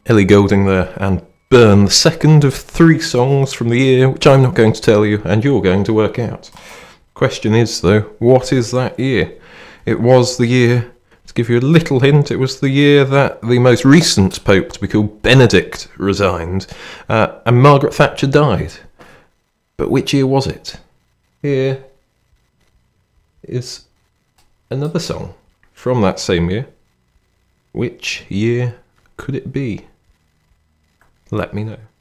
Ellie Goulding there, and Burn, the second of 3 songs from the year, which I'm not going to tell you, and you're going to work out. Question is, though, what is that year? It was the year, to give you a little hint, it was the year that the most recent Pope to be called Benedict resigned, and Margaret Thatcher died. But which year was it? Here is another song from that same year. Which year could it be? Let me know.